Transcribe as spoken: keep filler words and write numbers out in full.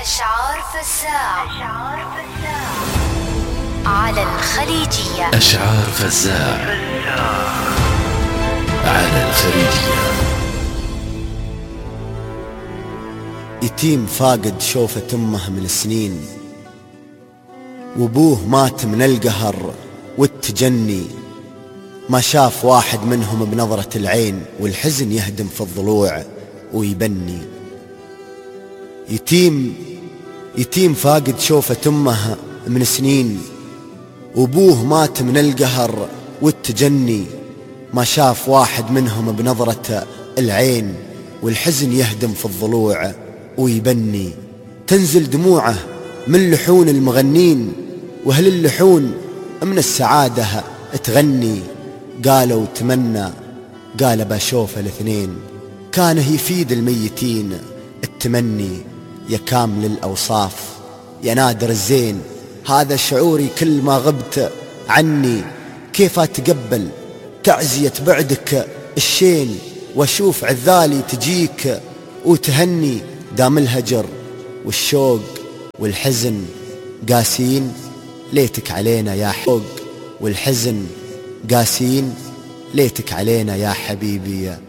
أشعار فزاع على الخليجية. أشعار فزاع على الخليجية. يتيم فاقد شوفة أمه من سنين، وابوه مات من القهر والتجني، ما شاف واحد منهم بنظرة العين، والحزن يهدم في الضلوع ويبني. يتيم يتيم فاقد شوفة أمه من سنين، وابوه مات من القهر والتجني، ما شاف واحد منهم بنظرة العين، والحزن يهدم في الضلوع ويبني. تنزل دموعه من لحون المغنين، وهل اللحون من السعادة تغني. قالوا تمنى، قال بشوف الاثنين، كانه يفيد الميتين التمني. يا كامل الأوصاف يا نادر الزين، هذا شعوري كل ما غبت عني. كيف أتقبل تعزية بعدك الشين، واشوف عذالي تجيك وتهني. دام الهجر والشوق والحزن قاسين، ليتك علينا يا حوق والحزن قاسين، ليتك علينا يا حبيبي.